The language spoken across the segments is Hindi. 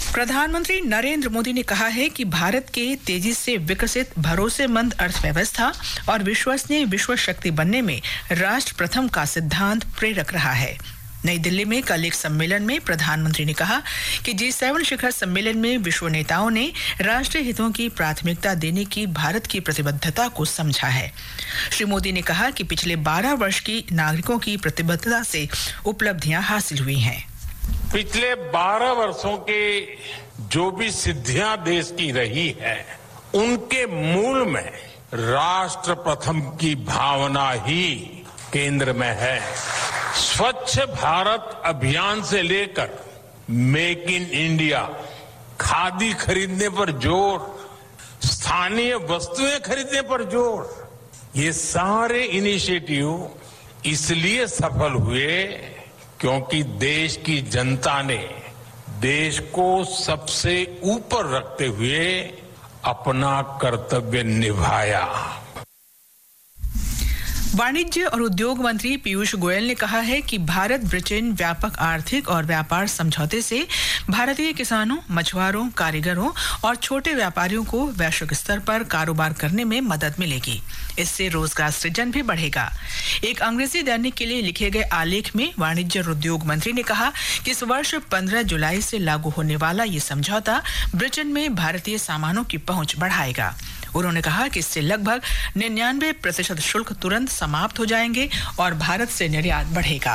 प्रधानमंत्री नरेंद्र मोदी ने कहा है कि भारत के तेजी से विकसित भरोसेमंद अर्थव्यवस्था और विश्वसनीय विश्व शक्ति बनने में राष्ट्र प्रथम का सिद्धांत प्रेरक रहा है। नई दिल्ली में कल एक सम्मेलन में प्रधानमंत्री ने कहा कि G7 शिखर सम्मेलन में विश्व नेताओं ने राष्ट्रीय हितों की प्राथमिकता देने की भारत की प्रतिबद्धता को समझा है। श्री मोदी ने कहा कि पिछले 12 वर्ष की नागरिकों की प्रतिबद्धता से उपलब्धियां हासिल हुई हैं। पिछले 12 वर्षों के जो भी सिद्धियां देश की रही है, उनके मूल में राष्ट्र प्रथम की भावना ही केंद्र में है। स्वच्छ भारत अभियान से लेकर मेक इन इंडिया, खादी खरीदने पर जोर, स्थानीय वस्तुएं खरीदने पर जोर, ये सारे इनिशिएटिव इसलिए सफल हुए क्योंकि देश की जनता ने देश को सबसे ऊपर रखते हुए अपना कर्तव्य निभाया। वाणिज्य और उद्योग मंत्री पीयूष गोयल ने कहा है कि भारत ब्रिटेन व्यापक आर्थिक और व्यापार समझौते से भारतीय किसानों, मछुआरों, कारीगरों और छोटे व्यापारियों को वैश्विक स्तर पर कारोबार करने में मदद मिलेगी। इससे रोजगार सृजन भी बढ़ेगा। एक अंग्रेजी दैनिक के लिए लिखे गए आलेख में वाणिज्य और उद्योग मंत्री ने कहा कि इस वर्ष 15 जुलाई से लागू होने वाला ये समझौता ब्रिटेन में भारतीय सामानों की पहुंच बढ़ाएगा। उन्होंने कहा कि इससे लगभग 99% शुल्क तुरंत समाप्त हो जाएंगे और भारत से निर्यात बढ़ेगा।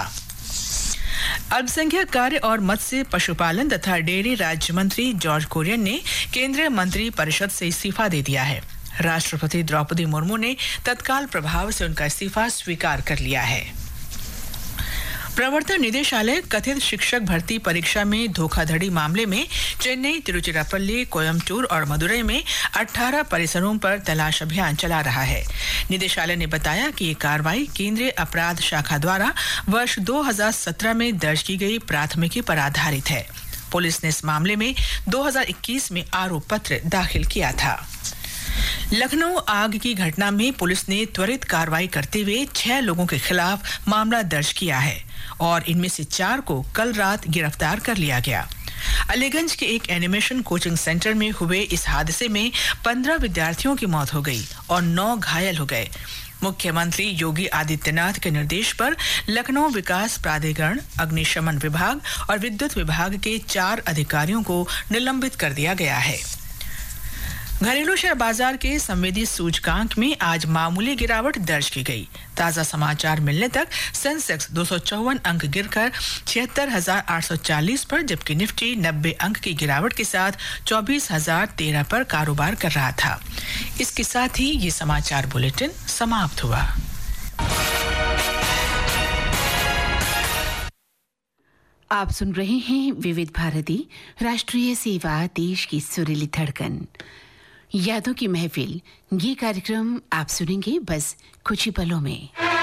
अल्पसंख्यक कार्य और मत्स्य पशुपालन तथा डेयरी राज्य मंत्री जॉर्ज कुरियन ने केंद्रीय मंत्री परिषद से इस्तीफा दे दिया है। राष्ट्रपति द्रौपदी मुर्मू ने तत्काल प्रभाव से उनका इस्तीफा स्वीकार कर लिया है। प्रवर्तन निदेशालय कथित शिक्षक भर्ती परीक्षा में धोखाधड़ी मामले में चेन्नई, तिरुचिरापल्ली, कोयम्बटूर और मदुरई में 18 परिसरों पर तलाश अभियान चला रहा है। निदेशालय ने बताया कि ये कार्रवाई केंद्रीय अपराध शाखा द्वारा वर्ष 2017 में दर्ज की गई प्राथमिकी पर आधारित है। पुलिस ने इस मामले में 2021 में आरोप पत्र दाखिल किया था। लखनऊ आग की घटना में पुलिस ने त्वरित कार्रवाई करते हुए 6 लोगों के खिलाफ मामला दर्ज किया है और इनमें से 4 को कल रात गिरफ्तार कर लिया गया। अलीगंज के एक एनिमेशन कोचिंग सेंटर में हुए इस हादसे में 15 विद्यार्थियों की मौत हो गई और 9 घायल हो गए। मुख्यमंत्री योगी आदित्यनाथ के निर्देश पर लखनऊ विकास प्राधिकरण, अग्निशमन विभाग और विद्युत विभाग के 4 अधिकारियों को निलंबित कर दिया गया है। घरेलू शेयर बाजार के संवेदी सूचकांक में आज मामूली गिरावट दर्ज की गई। ताजा समाचार मिलने तक सेंसेक्स 254 अंक गिरकर 76,840 पर, जबकि निफ्टी 90 अंक की गिरावट के साथ 24,013 पर कारोबार कर रहा था। इसके साथ ही ये समाचार बुलेटिन समाप्त हुआ। आप सुन रहे हैं विविध भारती राष्ट्रीय सेवा, देश की सुरीली धड़कन, यादों की महफिल। ये कार्यक्रम आप सुनेंगे बस कुछ ही पलों में।